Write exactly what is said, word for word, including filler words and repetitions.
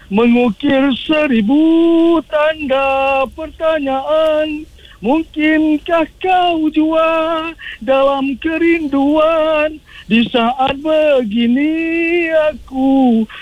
mengukir seribu tanda pertanyaan. Mungkinkah kau jua dalam kerinduan? Di saat begini aku